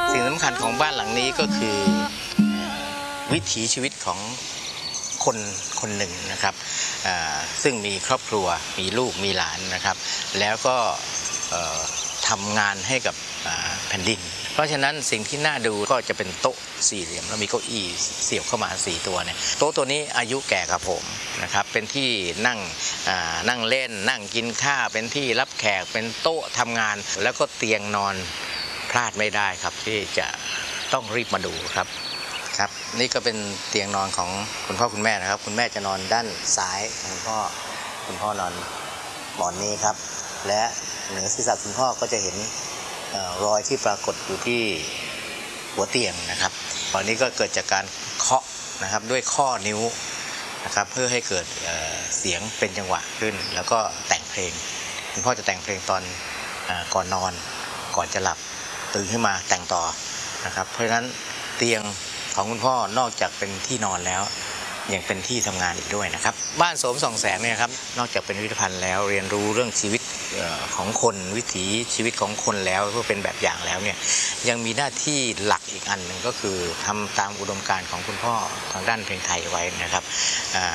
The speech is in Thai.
สิ่งสำคัญของบ้านหลังนี้ก็คือวิถีชีวิตของคนคนหนึ่งนะครับซึ่งมีครอบครัวมีลูกมีหลานนะครับแล้วก็ทำงานให้กับแผ่นดินเพราะฉะนั้นสิ่งที่น่าดูก็จะเป็นโต๊ะสี่เหลี่ยมแล้วมีเก้าอี้เสียบเข้ามา4ตัวเนี่ยโต๊ะตัวนี้อายุแก่กับผมนะครับเป็นที่นั่งเล่นนั่งกินข้าวเป็นที่รับแขกเป็นโต๊ะทำงานแล้วก็เตียงนอนพลาดไม่ได้ครับที่จะต้องรีบมาดูครับนี่ก็เป็นเตียงนอนของคุณพ่อคุณแม่นะครับคุณแม่จะนอนด้านซ้ายคุณพ่อนอนหมอนนี้ครับและเหนือศีรษะคุณพ่อก็จะเห็นรอยที่ปรากฏอยู่ที่หัวเตียงนะครับตอนนี้ก็เกิดจากการเคาะนะครับด้วยข้อนิ้วนะครับเพื่อให้เกิดเสียงเป็นจังหวะขึ้นแล้วก็แต่งเพลงคุณพ่อจะแต่งเพลงตอนก่อนนอนก่อนจะหลับตื่นขึ้นมาแต่งต่อนะครับเพราะฉะนั้นเตียงของคุณพ่อนอกจากเป็นที่นอนแล้วยังเป็นที่ทำงานอีกด้วยนะครับบ้านโสมส่องแสงเนี่ยครับนอกจากเป็นพิพิธภัณฑ์แล้วเรียนรู้เรื่องชีวิตของคนวิถีชีวิตของคนแล้วเพื่อเป็นแบบอย่างแล้วเนี่ยยังมีหน้าที่หลักอีกอันหนึ่งก็คือทำตามอุดมการณ์ของคุณพ่อทางด้านเพลงไทยไว้นะครับ